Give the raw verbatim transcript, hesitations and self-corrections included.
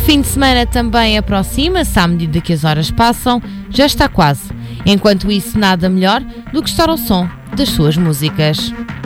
fim de semana também aproxima-se à medida que as horas passam, já está quase. Enquanto isso, nada melhor do que estar ao som das suas músicas.